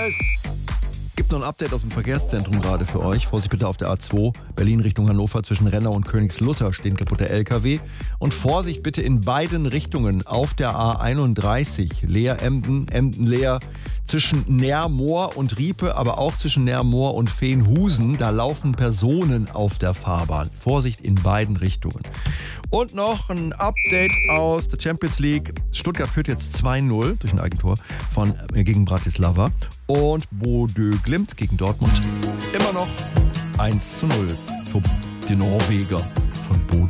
Es gibt noch ein Update aus dem Verkehrszentrum gerade für euch. Vorsicht bitte auf der A2, Berlin Richtung Hannover zwischen Renner und Königslutter stehen kaputte LKW. Und Vorsicht bitte in beiden Richtungen auf der A31, Leer-Emden, Emden-Leer, zwischen Neermoor und Riepe, aber auch zwischen Neermoor und Veenhusen. Da laufen Personen auf der Fahrbahn. Vorsicht in beiden Richtungen. Und noch ein Update aus der Champions League. Stuttgart führt jetzt 2-0 durch ein Eigentor gegen Bratislava. Und Bodø Glimt gegen Dortmund immer noch 1-0 für die Norweger von Bodø.